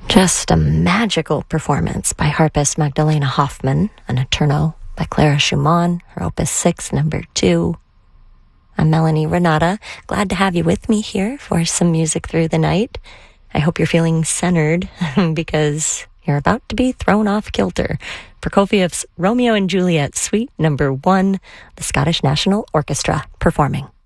Just a magical performance by harpist Magdalena Hoffman, a Notturno by Clara Schumann, her Opus 6, number 2. I'm Melanie Renata. Glad to have you with me here for some music through the night. I hope you're feeling centered because you're about to be thrown off kilter. Prokofiev's Romeo and Juliet, Suite number 1, the Scottish National Orchestra performing.